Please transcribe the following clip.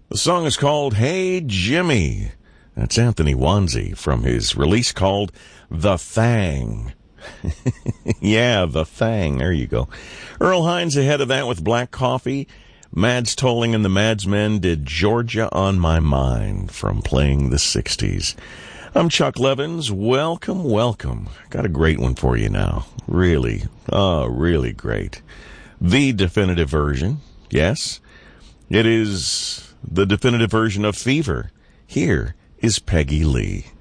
The song is called Hey Jimmy. That's Anthony Wanzi from his release called The Thang. Yeah, The Thang. There you go. Earl Hines ahead of that with Black Coffee. Mads Tolling and the Madsmen did Georgia on My Mind from playing the 60s. I'm Chuck Levins. Welcome, welcome. Got a great one for you now. Really great. The definitive version. Yes, it is the definitive version of Fever. Here is Peggy Lee.